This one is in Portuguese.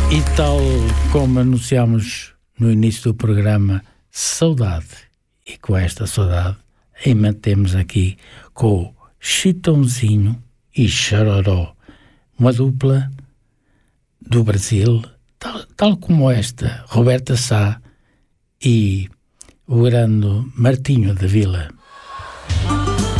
E tal como anunciámos no início do programa, saudade. E com esta saudade, ainda temos aqui com o Chitãozinho e Chororó, uma dupla do Brasil, tal como esta, Roberta Sá e o grande Martinho da Vila.